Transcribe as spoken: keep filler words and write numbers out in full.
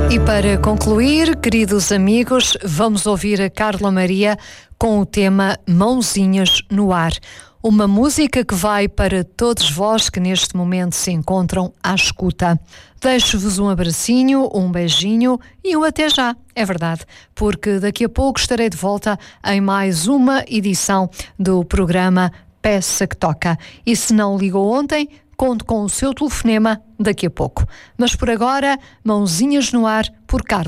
E para concluir, queridos amigos, vamos ouvir a Carla Maria com o tema Mãozinhas no Ar. Uma música que vai para todos vós que neste momento se encontram à escuta. Deixo-vos um abracinho, um beijinho e um até já, é verdade, porque daqui a pouco estarei de volta em mais uma edição do programa Peça que Toca. E se não ligou ontem, conto com o seu telefonema daqui a pouco. Mas por agora, Mãozinhas no Ar por Carla.